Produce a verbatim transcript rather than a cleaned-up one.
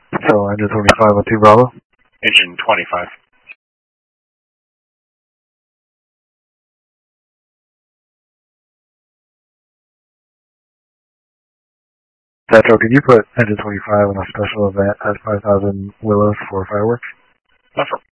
So, engine twenty-five on two Bravo. Engine twenty-five. Petro, can you put engine twenty-five on a special event at five thousand Willows for fireworks? That's